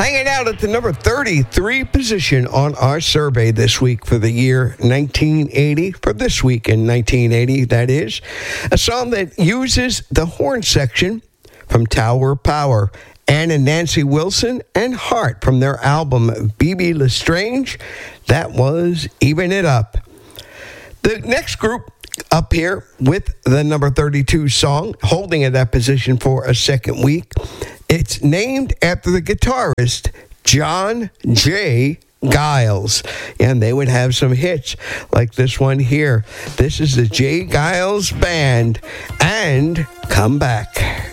Hanging out at the number 33 position on our survey this week for the year 1980, for this week in 1980, that is, a song that uses the horn section from Tower Power. Ann and Nancy Wilson and Heart from their album B.B. Lestrange. That was Even It Up. The next group up here with the number 32 song, holding at that position for a second week. It's named after the guitarist John J. Giles, and they would have some hits like this one here. This is the J. Giles Band and Come Back.